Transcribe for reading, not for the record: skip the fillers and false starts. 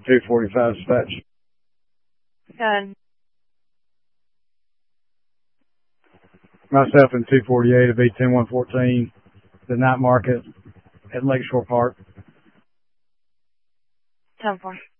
245 dispatch. Good. Myself in 248 of B10114, the night market at Lakeshore Park. 10-4.